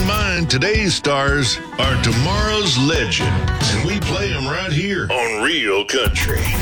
in mind, today's stars are tomorrow's legend, and we play them right here on Real Country.